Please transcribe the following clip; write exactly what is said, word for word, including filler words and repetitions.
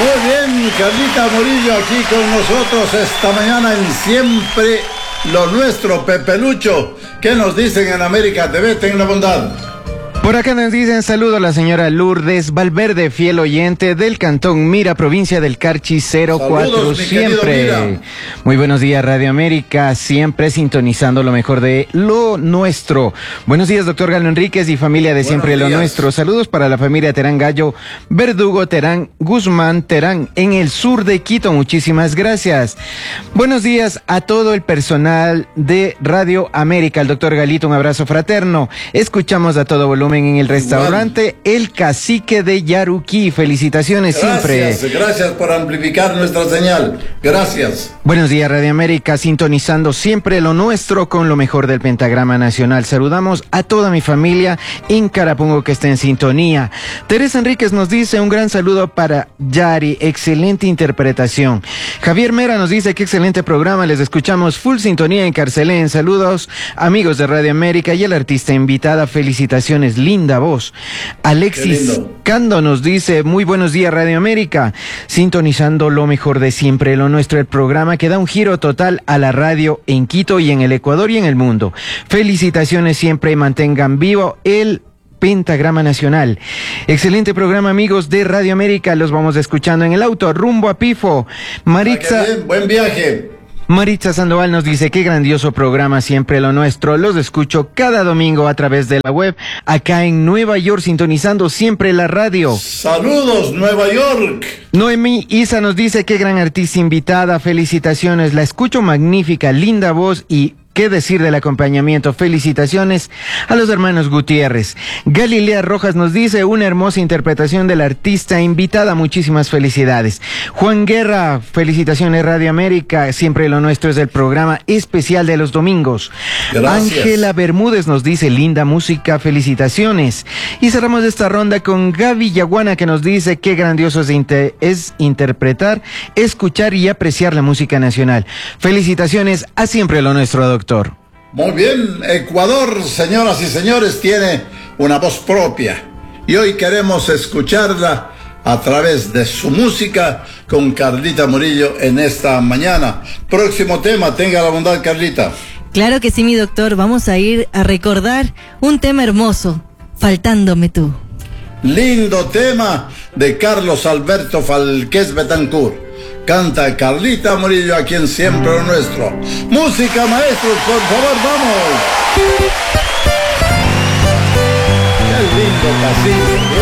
Muy bien, Carlita Murillo aquí con nosotros esta mañana en Siempre lo Nuestro. Pepe Lucho, ¿qué nos dicen en América T V? Ten la bondad. Por acá nos dicen saludo a la señora Lourdes Valverde, fiel oyente del Cantón Mira, provincia del Carchi cero cuatro. Saludos, siempre. Muy buenos días, Radio América, siempre sintonizando lo mejor de lo nuestro. Buenos días, doctor Galo Enríquez y familia de Buenos Siempre días. Lo Nuestro. Saludos para la familia Terán Gallo, Verdugo, Terán, Guzmán, Terán, en el sur de Quito. Muchísimas gracias. Buenos días a todo el personal de Radio América. El doctor Galito, un abrazo fraterno. Escuchamos a todo volumen en el restaurante El Cacique de Yaruquí. Felicitaciones. Gracias, siempre. gracias por amplificar nuestra señal. Gracias. Buenos días, Radio América, sintonizando siempre lo nuestro con lo mejor del pentagrama nacional. Saludamos a toda mi familia en Carapungo que está en sintonía. Teresa Enríquez nos dice un gran saludo para Yari, excelente interpretación. Javier Mera nos dice que excelente programa, les escuchamos full sintonía en Carcelén. Saludos amigos de Radio América y el artista invitada, felicitaciones, linda voz. Alexis Cando nos dice muy buenos días, Radio América, sintonizando lo mejor de siempre lo nuestro, el programa que da un giro total a la radio en Quito y en el Ecuador y en el mundo. Felicitaciones siempre y mantengan vivo el pentagrama nacional. Excelente programa, amigos de Radio América, los vamos escuchando en el auto rumbo a Pifo. Maritza, Ah, qué bien, buen viaje. Maritza Sandoval nos dice qué grandioso programa, siempre lo nuestro. Los escucho cada domingo a través de la web acá en Nueva York, sintonizando siempre la radio. Saludos, Nueva York. Noemí Isa nos dice qué gran artista invitada, felicitaciones, la escucho magnífica, linda voz y qué decir del acompañamiento. Felicitaciones a los hermanos Gutiérrez. Galilea Rojas nos dice una hermosa interpretación del artista invitada. Muchísimas felicidades. Juan Guerra, felicitaciones Radio América. Siempre lo nuestro es el programa especial de los domingos. Gracias. Ángela Bermúdez nos dice linda música. Felicitaciones. Y cerramos esta ronda con Gaby Yaguana que nos dice qué grandioso es, inter es interpretar, escuchar y apreciar la música nacional. Felicitaciones a Siempre lo nuestro, doctor. Doctor. Muy bien, Ecuador, señoras y señores, tiene una voz propia y hoy queremos escucharla a través de su música con Carlita Murillo en esta mañana. Próximo tema, tenga la bondad, Carlita. Claro que sí, mi doctor, vamos a ir a recordar un tema hermoso, Faltándome tú. Lindo tema de Carlos Alberto Falqués Betancourt. Canta Carlita Murillo aquí en Siempre lo Nuestro. Música, maestros, por favor, vamos. Qué lindo cacique.